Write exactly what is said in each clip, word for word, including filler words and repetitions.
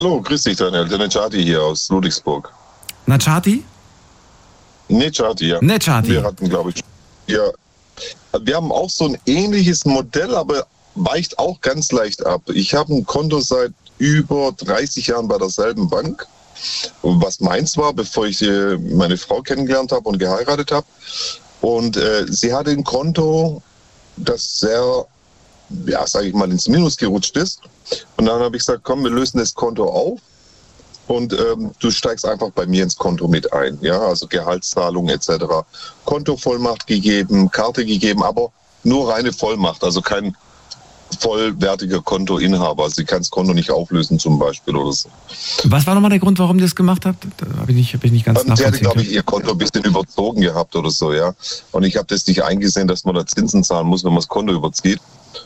Hallo, grüß dich Daniel, der Necati hier aus Ludwigsburg. Necati? Necati, ja. Necati. Wir hatten, glaube ich, ja, wir haben auch so ein ähnliches Modell, aber weicht auch ganz leicht ab. Ich habe ein Konto seit über dreißig Jahren bei derselben Bank, was meins war, bevor ich äh, meine Frau kennengelernt habe und geheiratet habe. Und äh, sie hatte ein Konto, das sehr, ja, sage ich mal, ins Minus gerutscht ist. Und dann habe ich gesagt, komm, wir lösen das Konto auf und ähm, du steigst einfach bei mir ins Konto mit ein. Ja, also Gehaltszahlung et cetera. Kontovollmacht gegeben, Karte gegeben, aber nur reine Vollmacht, also kein vollwertiger Kontoinhaber. Sie kann das Konto nicht auflösen zum Beispiel oder so. Was war nochmal der Grund, warum ihr das gemacht habt? Da habe ich nicht, hab ich nicht ganz ähm, Sie hatte, nachvollziehen glaube ich, ihr Konto ein bisschen überzogen gehabt oder so, ja. Und ich habe das nicht eingesehen, dass man da Zinsen zahlen muss, wenn man das Konto überzieht.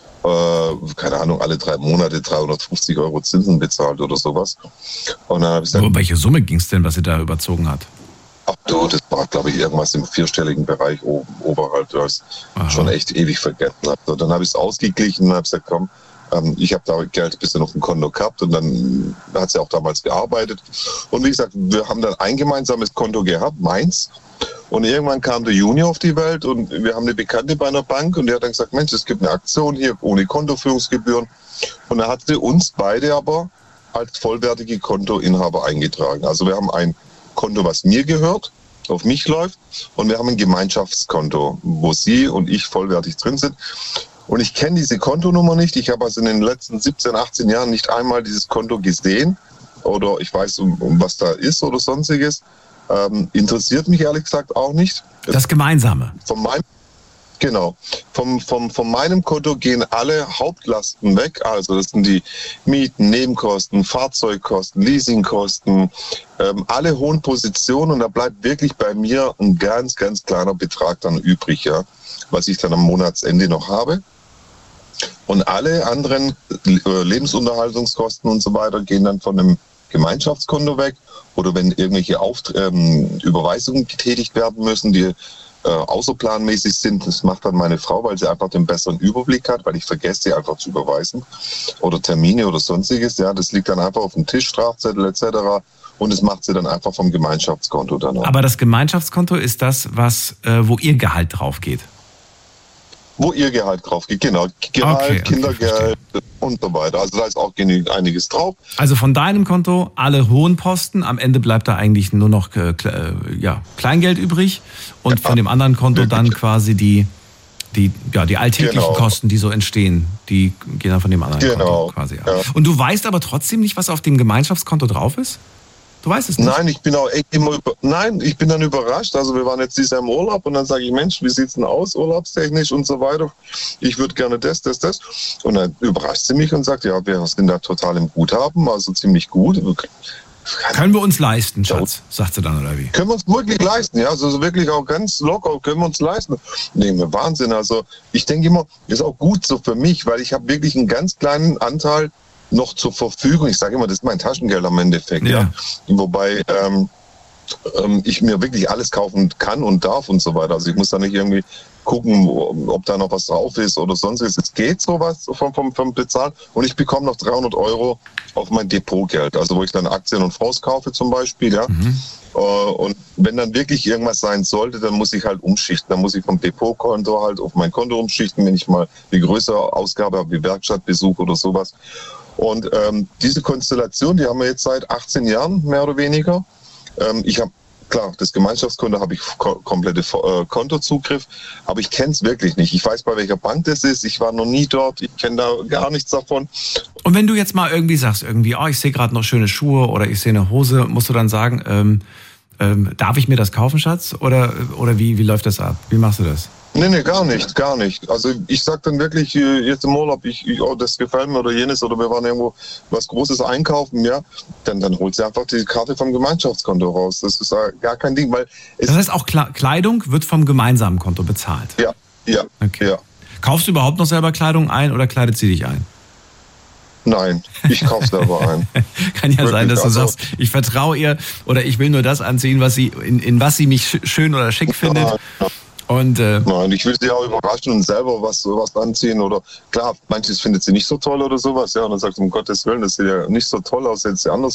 Äh, keine Ahnung, alle drei Monate dreihundertfünfzig Euro Zinsen bezahlt oder sowas. Und dann habe ich gesagt, um welche Summe ging es denn, was sie da überzogen hat? Ach du, das war, glaube ich, irgendwas im vierstelligen Bereich oben, oberhalb, das schon echt ewig vergessen habe. So, dann habe ich es ausgeglichen und habe gesagt, komm, ähm, ich habe da Geld ein bisschen auf dem Konto gehabt und dann hat sie auch damals gearbeitet. Und wie gesagt, wir haben dann ein gemeinsames Konto gehabt, meins. Und irgendwann kam der Junior auf die Welt und wir haben eine Bekannte bei einer Bank und die hat dann gesagt, Mensch, es gibt eine Aktion hier ohne Kontoführungsgebühren. Und da hat sie uns beide aber als vollwertige Kontoinhaber eingetragen. Also wir haben ein Konto, was mir gehört, auf mich läuft, und wir haben ein Gemeinschaftskonto, wo sie und ich vollwertig drin sind. Und ich kenne diese Kontonummer nicht. Ich habe also in den letzten siebzehn, achtzehn Jahren nicht einmal dieses Konto gesehen oder ich weiß, um, um was da ist oder sonstiges. Ähm, interessiert mich ehrlich gesagt auch nicht. Das Gemeinsame. Von meinem Genau. Vom, vom, von meinem Konto gehen alle Hauptlasten weg. Also das sind die Mieten, Nebenkosten, Fahrzeugkosten, Leasingkosten, ähm, alle hohen Positionen. Und da bleibt wirklich bei mir ein ganz, ganz kleiner Betrag dann übrig, ja, was ich dann am Monatsende noch habe. Und alle anderen äh, Lebensunterhaltungskosten und so weiter gehen dann von dem Gemeinschaftskonto weg. Oder wenn irgendwelche Auft- ähm, Überweisungen getätigt werden müssen, die Äh, außerplanmäßig sind, das macht dann meine Frau, weil sie einfach den besseren Überblick hat, weil ich vergesse, sie einfach zu überweisen oder Termine oder sonstiges, ja, das liegt dann einfach auf dem Tisch, Strafzettel et cetera. Und das macht sie dann einfach vom Gemeinschaftskonto dann auch. Aber das Gemeinschaftskonto ist das, was, äh, wo ihr Gehalt drauf geht? Wo ihr Gehalt drauf geht, genau. Gehalt, okay, okay, Kindergeld verstehe. Und so weiter. Also da ist auch genügend einiges drauf. Also von deinem Konto alle hohen Posten, am Ende bleibt da eigentlich nur noch äh, ja, Kleingeld übrig und ja, von dem anderen Konto wirklich dann quasi die, die, ja, die alltäglichen genau. Kosten, die so entstehen, die gehen dann von dem anderen genau. Konto quasi ab. Ja. Und du weißt aber trotzdem nicht, was auf dem Gemeinschaftskonto drauf ist? Du weißt es nicht? Nein, ich bin auch echt immer über, nein, ich bin dann überrascht. Also wir waren jetzt dieses Jahr im Urlaub und dann sage ich, Mensch, wie sieht's denn aus, urlaubstechnisch und so weiter. Ich würde gerne das, das, das. Und dann überrascht sie mich und sagt, ja, wir sind da total im Guthaben, also ziemlich gut. Können wir uns leisten, Schatz, sagt sie dann, oder wie? Können wir uns wirklich leisten, ja, also wirklich auch ganz locker, können wir uns leisten. Nee, mir Wahnsinn, also ich denke immer, das ist auch gut so für mich, weil ich habe wirklich einen ganz kleinen Anteil noch zur Verfügung. Ich sage immer, das ist mein Taschengeld am Endeffekt, ja. ja. Wobei ähm, ähm, ich mir wirklich alles kaufen kann und darf und so weiter. Also ich muss da nicht irgendwie gucken, ob da noch was drauf ist oder sonstiges. Es geht sowas vom, vom, vom Bezahlen und ich bekomme noch dreihundert Euro auf mein Depotgeld. Also wo ich dann Aktien und Fonds kaufe zum Beispiel, ja. Mhm. Und wenn dann wirklich irgendwas sein sollte, dann muss ich halt umschichten. Dann muss ich vom Depotkonto halt auf mein Konto umschichten, wenn ich mal eine größere Ausgabe habe, wie Werkstattbesuch oder sowas. Und ähm, diese Konstellation, die haben wir jetzt seit achtzehn Jahren, mehr oder weniger. Ähm, ich habe, klar, das Gemeinschaftskonto habe ich ko- komplette äh, Kontozugriff, aber ich kenne es wirklich nicht. Ich weiß, bei welcher Bank das ist, ich war noch nie dort, ich kenne da gar nichts davon. Und wenn du jetzt mal irgendwie sagst, irgendwie, oh, ich sehe gerade noch schöne Schuhe oder ich sehe eine Hose, musst du dann sagen, ähm, ähm, darf ich mir das kaufen, Schatz? Oder, oder wie, wie läuft das ab? Wie machst du das? Nee, nee, gar nicht, gar nicht. Also ich sag dann wirklich jetzt im Urlaub, ich, ich, oh, das gefällt mir oder jenes oder wir waren irgendwo was Großes einkaufen, ja, dann, dann holt sie einfach die Karte vom Gemeinschaftskonto raus. Das ist gar kein Ding, weil es das heißt auch Kleidung wird vom gemeinsamen Konto bezahlt? Ja, ja, okay. ja. Kaufst du überhaupt noch selber Kleidung ein oder kleidet sie dich ein? Nein, ich kaufe selber ein. Kann ja Wirklich, sein, dass du also, sagst, ich vertraue ihr oder ich will nur das anziehen, was sie in, in was sie mich schön oder schick findet. Ja, ja. Und, äh, Nein, ich will sie auch überraschen und selber was, was anziehen oder klar, manches findet sie nicht so toll oder sowas, ja, und dann sagt sie, um Gottes Willen, das sieht ja nicht so toll aus, jetzt anders